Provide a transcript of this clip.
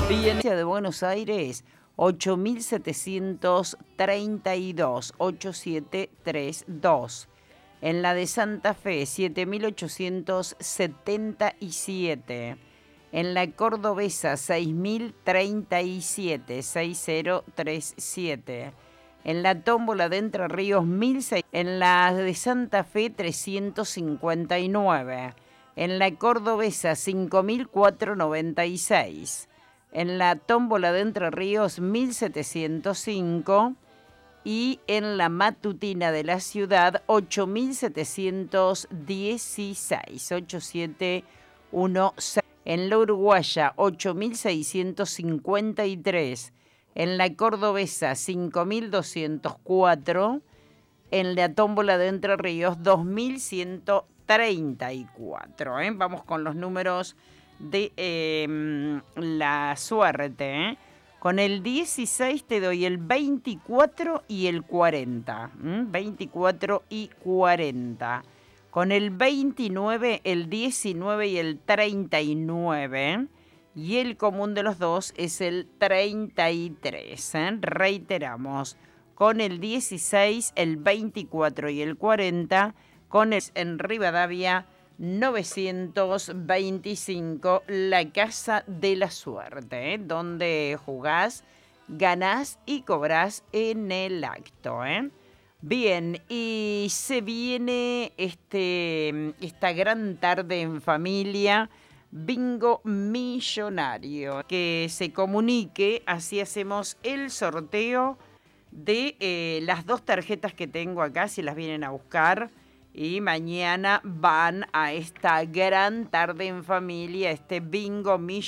Bien, de Buenos Aires, 8732, 8732. En la de Santa Fe, 7877. En la cordobesa, 6037, 6037. En la tómbola de Entre Ríos, 1600. En la de Santa Fe, 359. En la cordobesa, 5496. En la tómbola de Entre Ríos, 1705. Y en la matutina de la ciudad, 8716. 8716. En la uruguaya, 8653. En la cordobesa, 5204. En la tómbola de Entre Ríos, 2134. Vamos con los números de la suerte. Con el 16 te doy el 24 y el 40. 24 y 40. Con el 29, el 19 y el 39. Y el común de los dos es el 33. Reiteramos. Con el 16, el 24 y el 40. Con el en Rivadavia 925, la Casa de la Suerte, donde jugás, ganás y cobrás en el acto. Bien, y se viene esta gran tarde en familia, bingo millonario. Que se comunique, así hacemos el sorteo de las dos tarjetas que tengo acá, si las vienen a buscar. Y mañana van a esta gran tarde en familia, este bingo millonario.